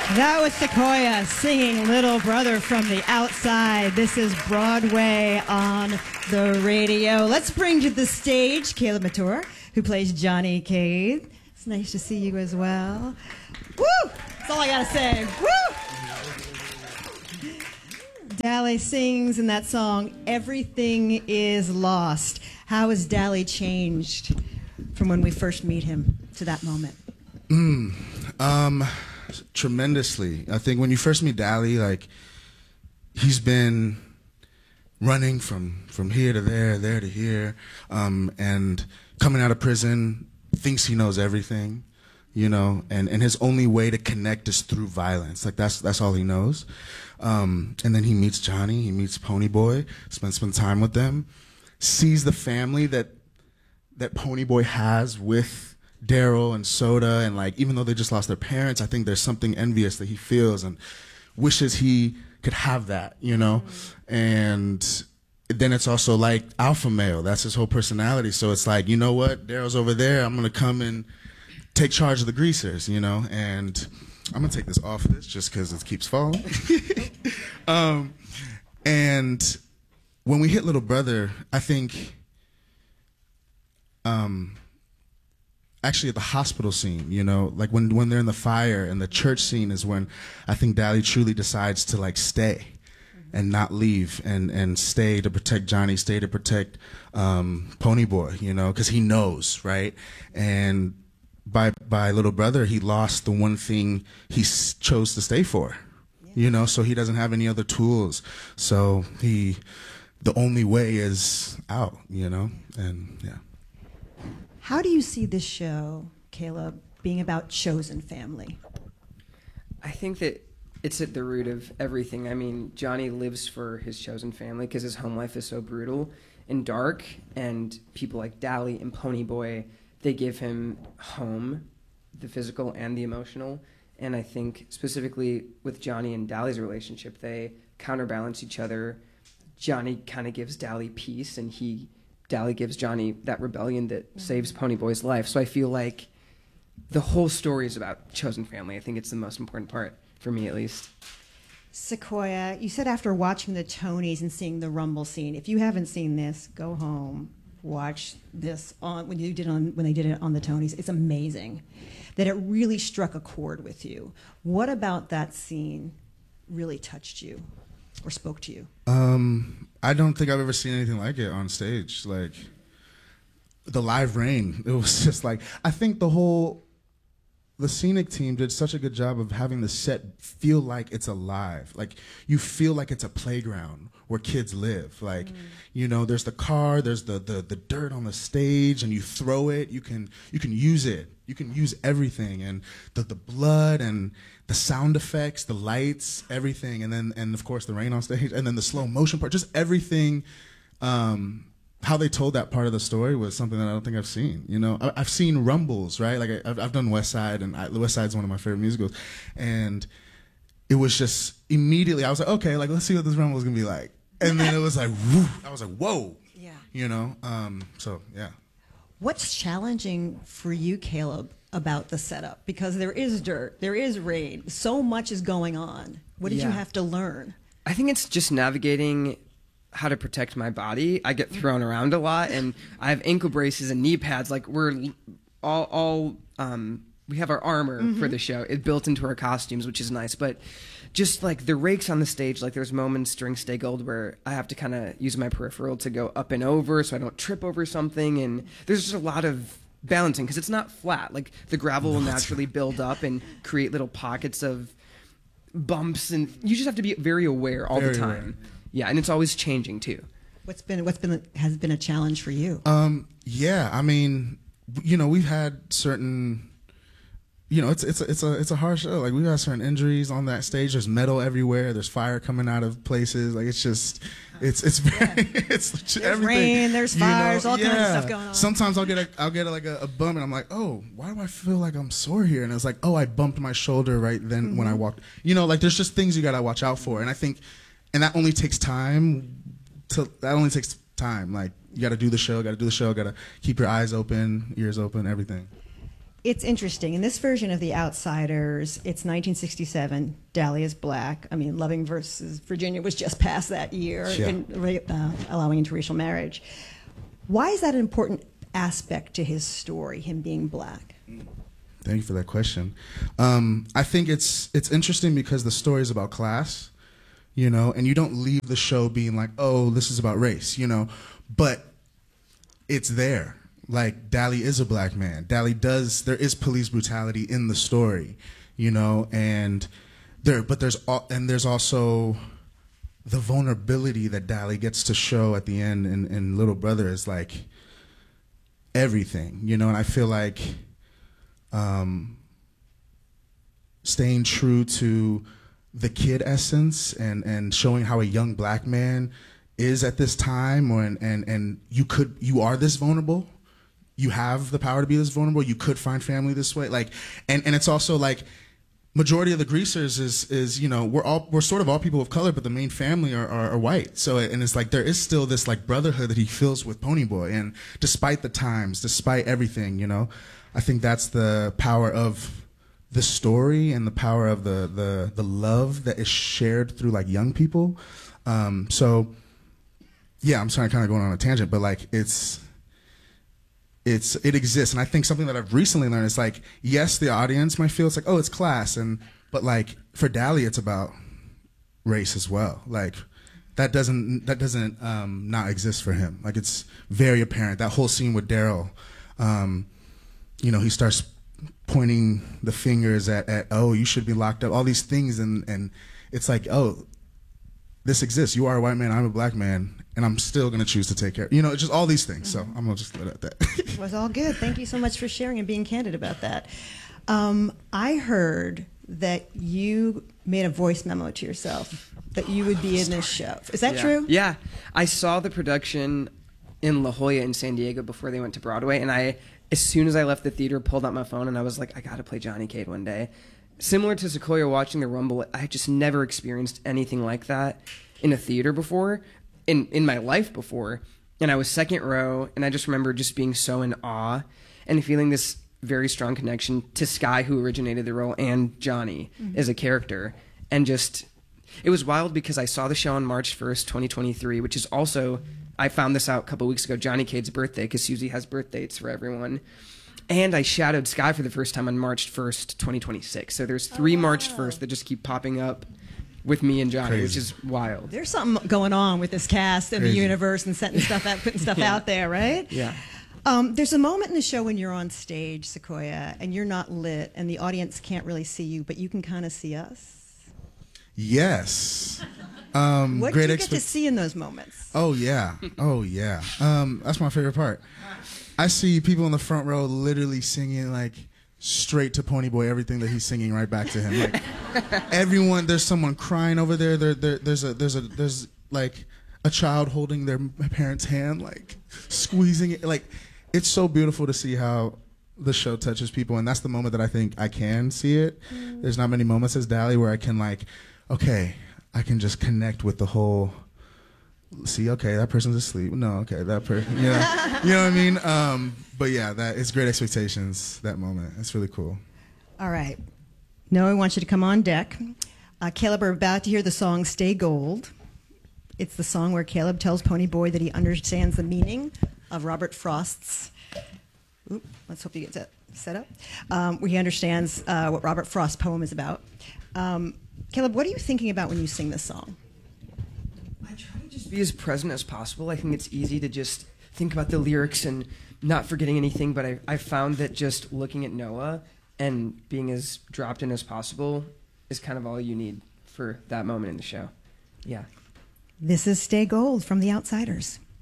That was Sequoia singing Little Brother from the Outside. This is Broadway on the radio. Let's bring to the stage Caleb Mature, who plays Johnny Cade. It's nice to see you as well. Woo! That's all I gotta say. Woo! Dally sings in that song, Everything is Lost. How has Dally changed from when we first meet him to that moment? Tremendously. I think when you first meet Dally, like, he's been running from here to there to here, and coming out of prison, thinks he knows everything, you know, and his only way to connect is through violence. Like, that's all he knows. And then he meets Johnny, he meets Ponyboy, spends some time with them, sees the family that Ponyboy has with Daryl and Soda, and like, even though they just lost their parents, I think there's something envious that he feels and wishes he could have that, you know? And then it's also like alpha male, that's his whole personality. So it's like, you know what, Daryl's over there, I'm gonna come and take charge of the greasers, you know? And I'm gonna take this off this just because it keeps falling. And when we hit Little Brother, I think, actually at the hospital scene, you know, like when they're in the fire, and the church scene is when I think Dally truly decides to like stay and not leave, and stay to protect Johnny, stay to protect Ponyboy, you know, because he knows, right? And by Little Brother, he lost the one thing he chose to stay for, you know, so he doesn't have any other tools. So the only way is out, you know, and yeah. How do you see this show, Caleb, being about chosen family? I think that it's at the root of everything. I mean, Johnny lives for his chosen family because his home life is so brutal and dark, and people like Dally and Ponyboy, they give him home, the physical and the emotional. And I think specifically with Johnny and Dally's relationship, they counterbalance each other. Johnny kind of gives Dally peace, and Dally gives Johnny that rebellion that saves Ponyboy's life. So I feel like the whole story is about chosen family. I think it's the most important part, for me at least. Sequoia, you said after watching the Tonys and seeing the Rumble scene, if you haven't seen this, go home, watch this when they did it on the Tonys. It's amazing that it really struck a chord with you. What about that scene really touched you or spoke to you? I don't think I've ever seen anything like it on stage. Like, the live rain, it was just like, I think the scenic team did such a good job of having the set feel like it's alive. Like, you feel like it's a playground where kids live. Like, you know, there's the car, there's the dirt on the stage, and you throw it, you can use it. You can use everything, and the blood and the sound effects, the lights, everything, and of course the rain on stage, and then the slow motion part, just everything. How they told that part of the story was something that I don't think I've seen. You know, I've seen Rumbles, right? Like, I've done West Side, and West Side's one of my favorite musicals, and it was just immediately I was like, okay, like, let's see what this Rumble is gonna be like, and then it was like, woo, I was like, whoa, Yeah. You know, so yeah. What's challenging for you, Caleb, about the setup? Because there is dirt, there is rain, so much is going on. What did you have to learn? I think it's just navigating how to protect my body. I get thrown around a lot, and I have ankle braces and knee pads. Like, we're all we have our armor for the show. It's built into our costumes, which is nice. But just like the rakes on the stage, like there's moments during Stay Gold where I have to kind of use my peripheral to go up and over so I don't trip over something. And there's just a lot of balancing because it's not flat. Like, the gravel will naturally build up and create little pockets of bumps, and you just have to be very aware all the time. Yeah, and it's always changing too. Has been a challenge for you? Yeah, I mean, you know, we've had certain, you know, it's a hard show. Like, we've had certain injuries on that stage. There's metal everywhere. There's fire coming out of places. Like, it's just, it's very, it's there's everything. Rain, there's fires, all kinds of stuff going on. Sometimes I'll get like a bump, and I'm like, oh, why do I feel like I'm sore here? And it's like, oh, I bumped my shoulder right then when I walked. You know, like, there's just things you gotta watch out for. And I think, and that only takes time. Like, you got to do the show, got to keep your eyes open, ears open, everything. It's interesting. In this version of The Outsiders, it's 1967. Dahlia is black. I mean, Loving versus Virginia was just passed that year, Yeah. allowing interracial marriage. Why is that an important aspect to his story, him being black? Thank you for that question. I think it's interesting because the story is about class, you know, and you don't leave the show being like, oh, this is about race, you know, but it's there. Like, Dally is a black man. Dally there is police brutality in the story, you know, and there's also the vulnerability that Dally gets to show at the end in Little Brother is like everything, you know, and I feel like staying true to the kid essence and showing how a young black man is at this time, and you are this vulnerable. You have the power to be this vulnerable. You could find family this way. Like, and it's also like majority of the greasers is you know, we're sort of all people of color, but the main family are white. So, and it's like there is still this like brotherhood that he feels with Ponyboy, and despite the times, despite everything, you know, I think that's the power of the story and the power of the love that is shared through like young people. So yeah, I'm sorry, kind of going on a tangent, but like it exists, and I think something that I've recently learned is like, yes, the audience might feel it's like, oh, it's class, but like for Dally, it's about race as well. Like that doesn't not exist for him. Like it's very apparent. That whole scene with Daryl, you know, he starts pointing the fingers at oh, you should be locked up, all these things, and it's like, oh, this exists. You are a white man, I'm a black man, and I'm still going to choose to take care. You know, it's just all these things. So I'm going to just leave it at that. It was all good. Thank you so much for sharing and being candid about that. I heard that you made a voice memo to yourself that you would be in this show. Is that true? Yeah. I saw the production in La Jolla in San Diego before they went to Broadway, and as soon as I left the theater, pulled out my phone, and I was like, I got to play Johnny Cade one day. Similar to Sequoia watching the Rumble, I had just never experienced anything like that in a theater before, in my life before. And I was second row, and I just remember just being so in awe and feeling this very strong connection to Sky, who originated the role, and Johnny as a character. And just, it was wild because I saw the show on March 1st, 2023, which is also, I found this out a couple weeks ago, Johnny Cade's birthday, because Susie has birth dates for everyone. And I shadowed Sky for the first time on March 1st, 2026. So there's 3 March 1st that just keep popping up with me and Johnny, Crazy. which is wild. There's something going on with this cast and Crazy. the universe and setting stuff out, putting stuff out there, right? Yeah. There's a moment in the show when you're on stage, Sequoia, and you're not lit, and the audience can't really see you, but you can kind of see us. Yes. What do you great get to see in those moments? Oh yeah. That's my favorite part. I see people in the front row literally singing like straight to Ponyboy everything that he's singing right back to him. Like everyone, there's someone crying over there. There's like a child holding their parent's hand, like squeezing it. Like it's so beautiful to see how the show touches people, and that's the moment that I think I can see it. There's not many moments as Dally where I can like, okay, I can just connect with the whole. See, okay, that person's asleep. No, okay, that person, you know what I mean? But yeah, that it's Great Expectations, that moment. It's really cool. All right. Noah, I want you to come on deck. Caleb, we're about to hear the song Stay Gold. It's the song where Caleb tells Ponyboy that he understands the meaning of Robert Frost's... Oop, let's hope you get that set up. Where he understands what Robert Frost's poem is about. Caleb, what are you thinking about when you sing this song? I try to just be as present as possible. I think it's easy to just think about the lyrics and not forgetting anything, but I found that just looking at Noah and being as dropped in as possible is kind of all you need for that moment in the show. Yeah. This is Stay Gold from The Outsiders.